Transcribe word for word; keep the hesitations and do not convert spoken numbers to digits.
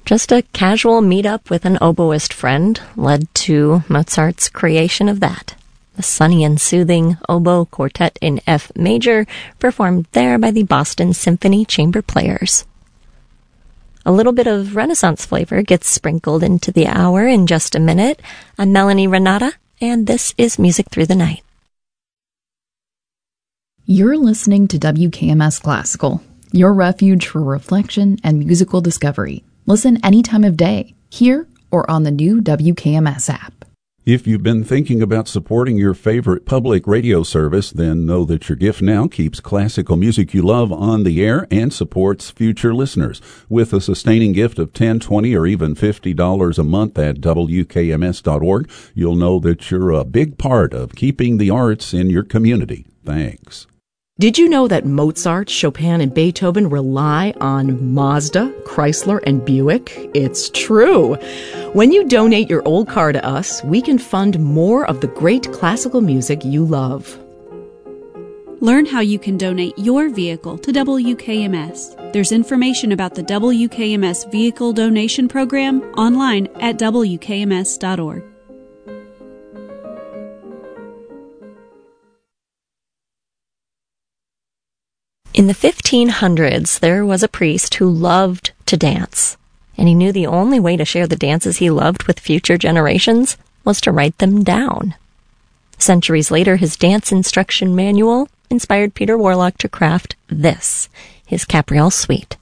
Just a casual meet-up with an oboist friend led to Mozart's creation of that. The sunny and soothing oboe quartet in F major, performed there by the Boston Symphony Chamber Players. A little bit of Renaissance flavor gets sprinkled into the hour in just a minute. I'm Melanie Renata, and this is Music Through the Night. You're listening to W K M S Classical, your refuge for reflection and musical discovery. Listen any time of day, here or on the new W K M S app. If you've been thinking about supporting your favorite public radio service, then know that your gift now keeps classical music you love on the air and supports future listeners. With a sustaining gift of ten dollars, twenty dollars, or even fifty dollars a month at W K M S dot org, you'll know that you're a big part of keeping the arts in your community. Thanks. Did you know that Mozart, Chopin, and Beethoven rely on Mazda, Chrysler, and Buick? It's true. When you donate your old car to us, we can fund more of the great classical music you love. Learn how you can donate your vehicle to W K M S. There's information about the W K M S Vehicle Donation Program online at W K M S dot org. In the fifteen hundreds, there was a priest who loved to dance, and he knew the only way to share the dances he loved with future generations was to write them down. Centuries later, his dance instruction manual inspired Peter Warlock to craft this, his Capriole Suite.